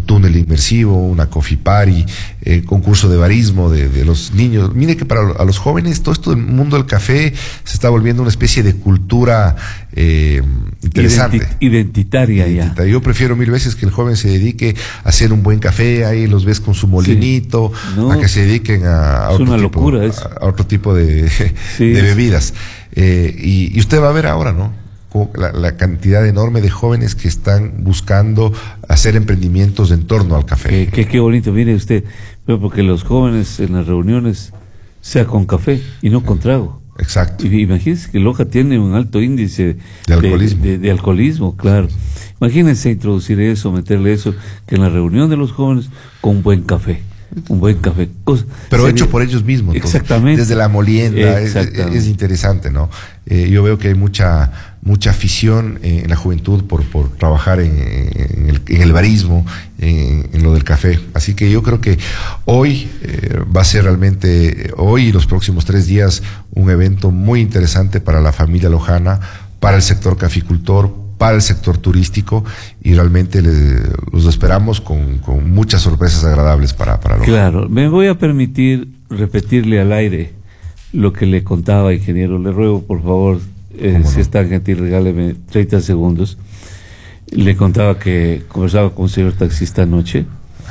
túnel inmersivo, una coffee party, concurso de barismo de los niños. Mire que para a los jóvenes todo esto del mundo del café se está volviendo una especie de cultura interesante. Identitaria ya. Yo prefiero mil veces que el joven se dedique a hacer un buen café, ahí los ves con su molinito, a que se dediquen a otro tipo de bebidas. Y usted va a ver ahora, ¿no? La cantidad enorme de jóvenes que están buscando hacer emprendimientos en torno al café. Qué bonito, mire usted, porque los jóvenes en las reuniones sea con café y no con trago. Exacto. Y imagínense que Loja tiene un alto índice de alcoholismo, claro. Imagínense introducir eso, meterle eso, que en la reunión de los jóvenes con un buen café. Pero hecho por ellos mismos. Exactamente. Desde la molienda, es interesante, ¿no? Yo veo que hay mucha afición en la juventud por trabajar en el barismo, en lo del café. Así que yo creo que hoy va a ser realmente, hoy y los próximos 3 días, un evento muy interesante para la familia lojana, para el sector caficultor, para el sector turístico, y realmente los esperamos con muchas sorpresas agradables para Loja. Claro, me voy a permitir repetirle al aire lo que le contaba, ingeniero. Le ruego, por favor, si es tan gentil, regáleme 30 segundos. Le contaba que conversaba con un señor taxista anoche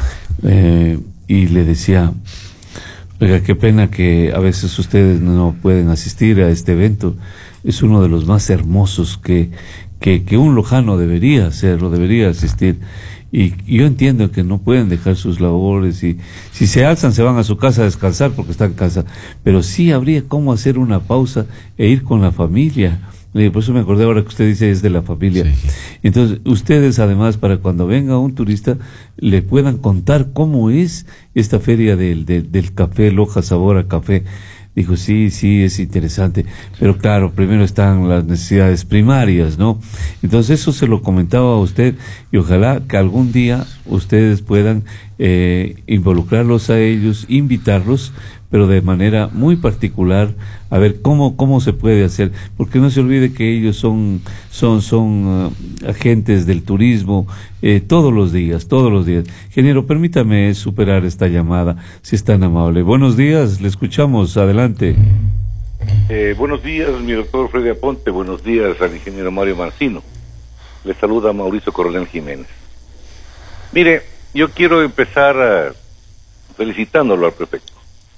y le decía: oiga, qué pena que a veces ustedes no pueden asistir a este evento. Es uno de los más hermosos que un lojano debería hacerlo, debería asistir. Y yo entiendo que no pueden dejar sus labores, y si se alzan se van a su casa a descansar porque están cansados, pero sí habría cómo hacer una pausa e ir con la familia. Por eso me acordé ahora que usted dice es de la familia. Sí. Entonces, ustedes además, para cuando venga un turista, le puedan contar cómo es esta feria del café, Loja Sabor a Café. Dijo, sí, es interesante, pero claro, primero están las necesidades primarias, ¿no? Entonces eso se lo comentaba a usted, y ojalá que algún día ustedes puedan involucrarlos a ellos, invitarlos, pero de manera muy particular, a ver cómo se puede hacer, porque no se olvide que ellos son agentes del turismo todos los días. Ingeniero, permítame superar esta llamada, si es tan amable. Buenos días, le escuchamos, adelante. Buenos días, mi doctor Freddy Aponte, buenos días al ingeniero Mario Marcino. Le saluda Mauricio Coronel Jiménez. Mire, yo quiero empezar felicitándolo al prefecto,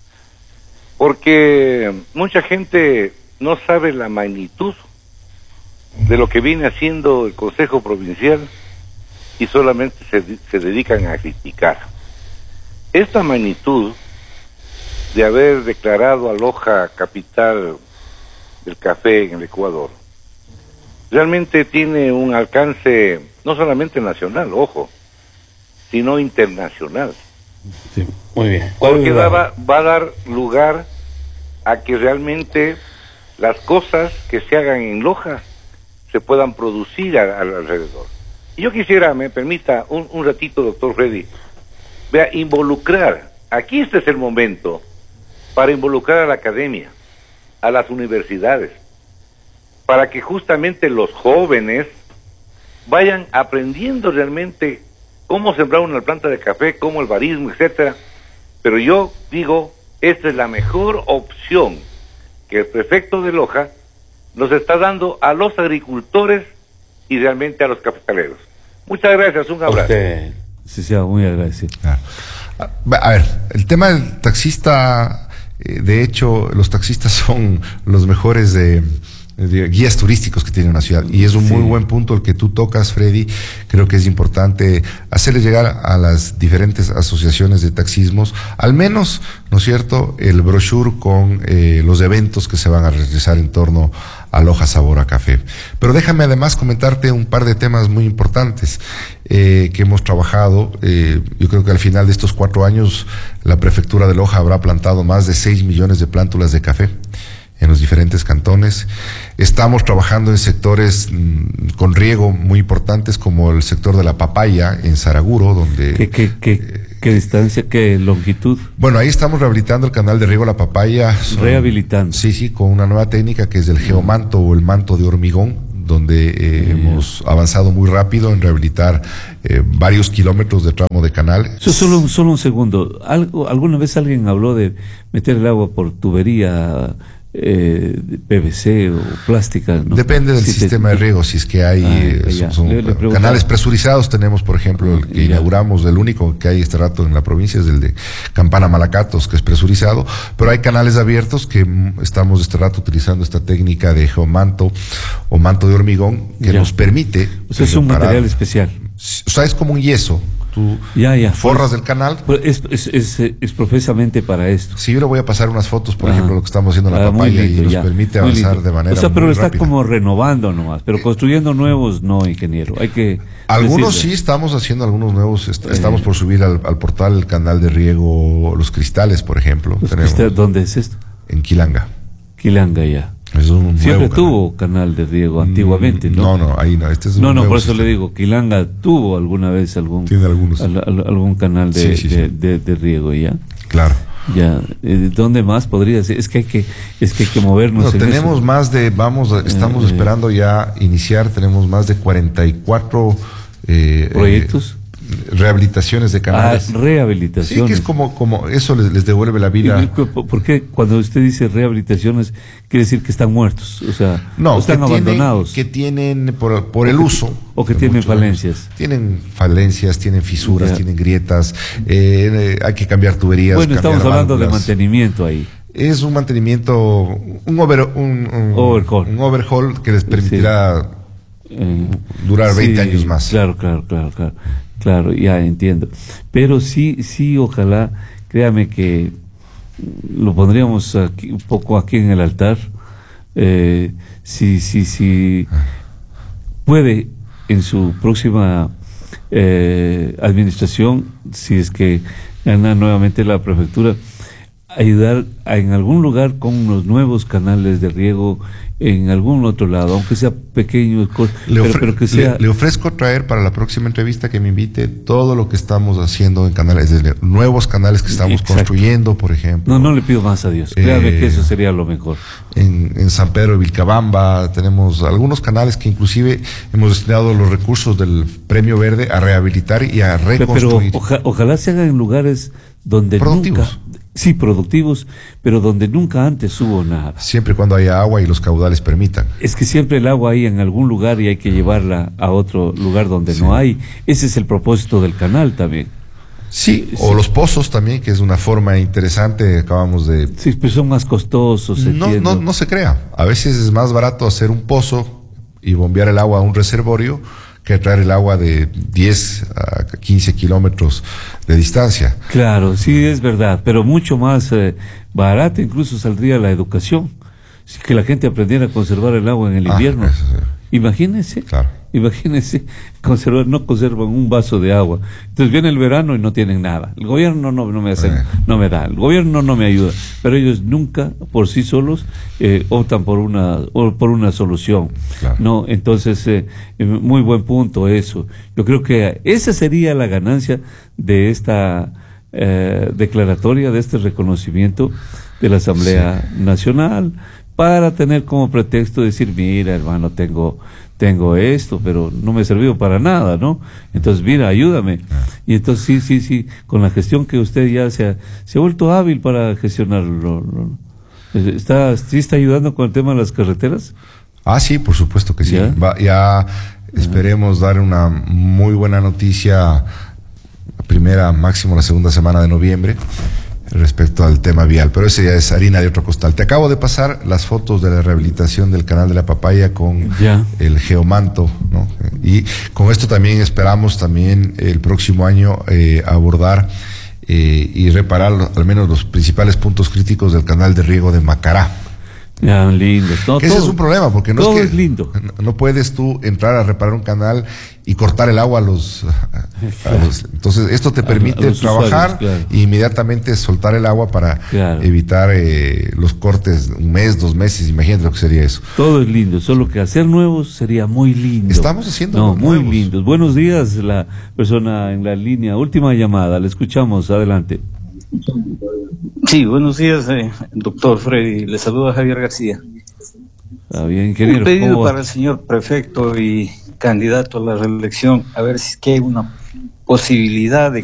porque mucha gente no sabe la magnitud de lo que viene haciendo el Consejo Provincial y solamente se dedican a criticar. Esta magnitud de haber declarado a Loja capital del café en el Ecuador realmente tiene un alcance no solamente nacional, ojo, sino internacional. Sí, muy bien. Porque va a dar lugar a que realmente las cosas que se hagan en Loja se puedan producir alrededor. Y yo quisiera, me permita un ratito, doctor Freddy, vea, involucrar, aquí este es el momento para involucrar a la academia, a las universidades, para que justamente los jóvenes vayan aprendiendo realmente cómo sembrar una planta de café, cómo el barismo, etcétera. Pero yo digo, esta es la mejor opción que el prefecto de Loja nos está dando a los agricultores y realmente a los cafetaleros. Muchas gracias, un abrazo. Sí, muy agradecido. A ver, el tema del taxista, de hecho, los taxistas son los mejores de guías turísticos que tiene una ciudad, y es un muy buen punto el que tú tocas, Freddy. Creo que es importante hacerle llegar a las diferentes asociaciones de taxismos, al menos, ¿no es cierto?, el brochure con los eventos que se van a realizar en torno a Loja Sabor a Café. Pero déjame además comentarte un par de temas muy importantes que hemos trabajado. Yo creo que al final de estos 4 años la prefectura de Loja habrá plantado más de 6 millones de plántulas de café en los diferentes cantones. Estamos trabajando en sectores con riego muy importantes, como el sector de la papaya en Saraguro, donde... ¿Qué distancia, qué longitud? Bueno, ahí estamos rehabilitando el canal de riego La Papaya. Rehabilitando. Sí, con una nueva técnica que es el geomanto o el manto de hormigón, donde hemos avanzado muy rápido en rehabilitar varios kilómetros de tramo de canal. Solo un segundo. ¿Alguna vez alguien habló de meter el agua por tubería PVC o plástica? ¿No? Depende del sistema de riego, si es que hay son canales presurizados. Tenemos, por ejemplo, el que inauguramos, el único que hay este rato en la provincia es el de Campana Malacatos, que es presurizado, pero hay canales abiertos que estamos este rato utilizando esta técnica de geomanto o manto de hormigón que nos permite... O sea, es un material especial. O sea, es como un yeso. Tú forras del canal. Es profesamente para esto. Sí, yo le voy a pasar unas fotos, por ejemplo, lo que estamos haciendo en la papaya, lindo, y nos permite avanzar de manera pero muy está rápida. como renovando nomás, pero construyendo nuevos no, ingeniero. Hay que algunos sí estamos haciendo algunos nuevos. Estamos por subir al portal el canal de riego Los Cristales, por ejemplo. ¿Dónde es esto? En Quilanga. Quilanga, ya. Es un siempre tuvo canal de riego antiguamente, ¿no? No, ahí no. Este es un no, por eso sistema. le digo, Quilanga tuvo alguna vez algún canal de riego, ya. Claro. Ya, ¿dónde más podría ser? Es que hay que movernos. Tenemos más de, estamos esperando ya iniciar, tenemos más de 44 proyectos. Rehabilitaciones de canales. Rehabilitaciones. Sí, que es como eso les devuelve la vida. ¿Por qué cuando usted dice rehabilitaciones quiere decir que están muertos? O sea, no, están abandonados. Que tienen por el uso. O que tienen falencias. Tienen falencias, tienen fisuras, tienen grietas, hay que cambiar tuberías. Bueno, estamos hablando de mantenimiento ahí. Es un mantenimiento, un overhaul que les permitirá durar 20 años más. Claro, ya entiendo. Pero sí, ojalá, créame que lo pondríamos aquí, un poco aquí en el altar. Si puede en su próxima administración, si es que gana nuevamente la prefectura, ayudar en algún lugar con unos nuevos canales de riego en algún otro lado, aunque sea pequeño, pero que sea... Le ofrezco traer para la próxima entrevista que me invite todo lo que estamos haciendo en canales, nuevos canales que estamos construyendo, por ejemplo. No le pido más a Dios, créame que eso sería lo mejor. En San Pedro de Vilcabamba tenemos algunos canales que inclusive hemos destinado los recursos del Premio Verde a rehabilitar y a reconstruir. Pero ojalá se hagan en lugares donde productivos. Productivos, pero donde nunca antes hubo nada. Siempre y cuando haya agua y los caudales permitan. Es que siempre el agua hay en algún lugar y hay que llevarla a otro lugar donde no hay. Ese es el propósito del canal también. Sí, o los pozos también, que es una forma interesante, acabamos de... Sí, pero son más costosos. No se crea. A veces es más barato hacer un pozo y bombear el agua a un reservorio que traer el agua de 10 a 15 kilómetros de distancia. Claro, sí, es verdad, pero mucho más barata incluso saldría la educación. Si que la gente aprendiera a conservar el agua en el invierno. Eso sí. Imagínense. Claro. Imagínense, no conservan un vaso de agua. Entonces viene el verano y no tienen nada. El gobierno no me da, el gobierno no me ayuda, pero ellos nunca por sí solos optan por una solución. Claro. No, entonces muy buen punto eso. Yo creo que esa sería la ganancia de esta declaratoria, de este reconocimiento de la Asamblea Nacional, para tener como pretexto decir, mira, hermano, tengo esto, pero no me ha servido para nada, ¿no? Entonces, mira, ayúdame. Y entonces, sí, con la gestión que usted ya se ha vuelto hábil para gestionarlo. ¿Sí está ayudando con el tema de las carreteras? Sí, por supuesto que sí. Ya esperemos dar una muy buena noticia, primera, máximo la segunda semana de noviembre, respecto al tema vial, pero ese ya es harina de otro costal. Te acabo de pasar las fotos de la rehabilitación del canal de la Papaya con el geomanto, ¿no? Y con esto también esperamos el próximo año abordar y reparar al menos los principales puntos críticos del canal de riego de Macará. Ya, lindo. Ese es un problema, porque todo es lindo. No puedes tú entrar a reparar un canal y cortar el agua a los entonces esto te permite trabajar e inmediatamente soltar el agua para evitar los cortes, un mes, 2 meses, imagínate lo que sería eso. Todo es lindo, solo que hacer nuevos sería muy lindo. Estamos haciendo muy lindos. Buenos días, la persona en la línea, última llamada, le escuchamos, adelante. Sí, buenos días, doctor Freddy. Le saluda Javier García. Está bien, ingeniero. Un pedido para el señor prefecto y candidato a la reelección, a ver si es que hay una posibilidad de